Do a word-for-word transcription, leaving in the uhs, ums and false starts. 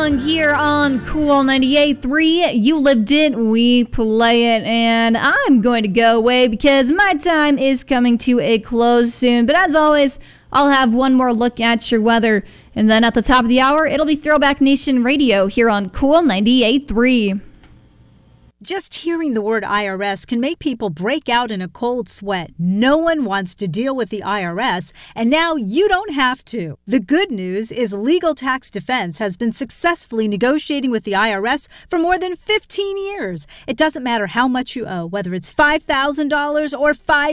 song here on Cool ninety-eight point three. You lived it, we play it, and I'm going to go away because my time is coming to a close soon. But as always, I'll have one more look at your weather, and then at the top of the hour, it'll be Throwback Nation Radio here on Cool ninety-eight point three. Just hearing the word I R S can make people break out in a cold sweat. No one wants to deal with the I R S, and now you don't have to. The good news is Legal Tax Defense has been successfully negotiating with the I R S for more than fifteen years. It doesn't matter how much you owe, whether it's five thousand dollars or five